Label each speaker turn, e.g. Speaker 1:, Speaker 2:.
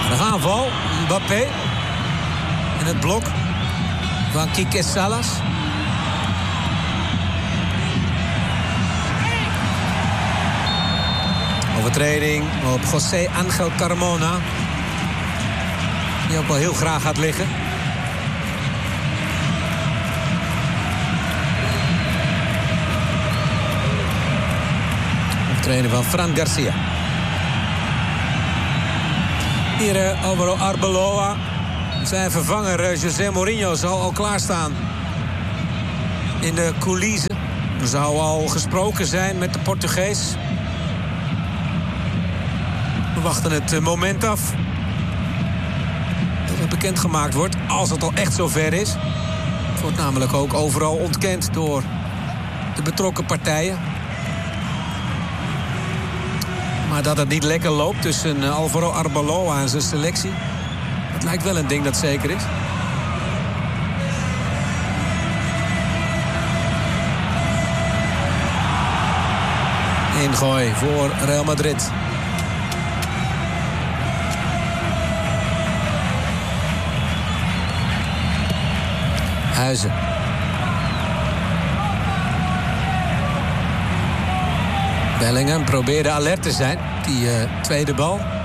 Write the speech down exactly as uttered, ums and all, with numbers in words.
Speaker 1: Een aanval. Mbappé. In het blok van Quique Salas. Overtreding op José Ángel Carmona. Die ook wel heel graag gaat liggen. Overtreding van Fran Garcia. Hier uh, Alvaro Arbeloa. Zijn vervanger uh, José Mourinho zal al klaarstaan in de coulissen. Er zou al gesproken zijn met de Portugees. We wachten het uh, moment af dat het bekendgemaakt wordt, als het al echt zover is. Het wordt namelijk ook overal ontkend door de betrokken partijen. Maar dat het niet lekker loopt tussen uh, Alvaro Arbeloa en zijn selectie, het lijkt wel een ding dat zeker is. Ingooi voor Real Madrid. Huizen. Bellingham probeerde alert te zijn. Die uh, tweede bal.